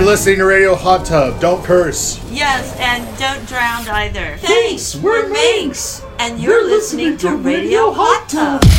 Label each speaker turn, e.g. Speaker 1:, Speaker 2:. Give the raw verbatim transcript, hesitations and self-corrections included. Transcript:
Speaker 1: listening to Radio Hot Tub. Don't curse.
Speaker 2: Yes, and don't drown either.
Speaker 3: Thanks, we're Minx,
Speaker 2: and you're listening to Radio Hot Tub.